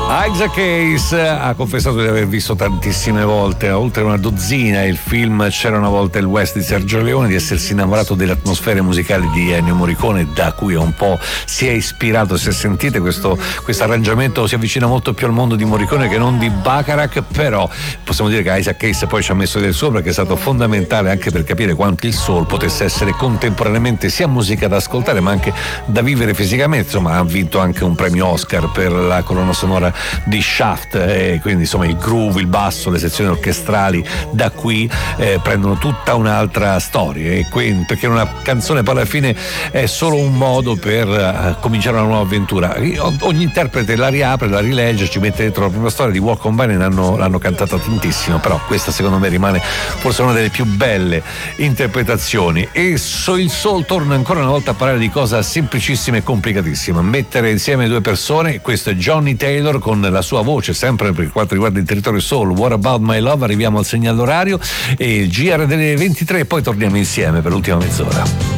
Isaac Hayes ha confessato di aver visto tantissime volte, oltre una dozzina, il film C'era una volta il West di Sergio Leone, di essersi innamorato delle atmosfere musicali di Ennio Morricone, da cui un po' si è ispirato. Se sentite questo arrangiamento si avvicina molto più al mondo di Morricone che non di Bacharach, però possiamo dire che Isaac Hayes poi ci ha messo del suo, perché è stato fondamentale anche per capire quanto il soul potesse essere contemporaneamente sia musica da ascoltare ma anche da vivere fisicamente. Insomma, ha vinto anche un premio Oscar per la colonna sonora di Shaft, e quindi insomma il groove, il basso, le sezioni orchestrali da qui prendono tutta un'altra storia, e quindi, perché una canzone poi alla fine è solo un modo per cominciare una nuova avventura. Ogni interprete la riapre, la rilegge, ci mette dentro la propria storia. Di Walk on By l'hanno cantata tantissimo, però questa secondo me rimane forse una delle più belle interpretazioni. E il soul torna ancora una volta a parlare di cosa semplicissima e complicatissima: mettere insieme due persone. Questo è Johnny Taylor con la sua voce, sempre per quanto riguarda il territorio soul, What About My Love. Arriviamo al segnale orario e il GR delle 23 e poi torniamo insieme per l'ultima mezz'ora.